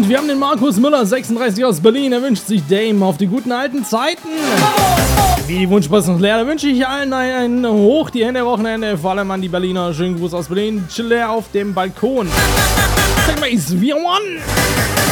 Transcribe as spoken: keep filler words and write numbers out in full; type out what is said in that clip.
Und wir haben den Markus Müller, sechsunddreißig aus Berlin. Er wünscht sich Dame auf die guten alten Zeiten. Wie die Wunschpost noch leer, da wünsche ich allen ein Hoch die Hände Wochenende. Vor allem an die Berliner. Schönen Gruß aus Berlin. Chill auf dem Balkon. Sag mal, ist wir one.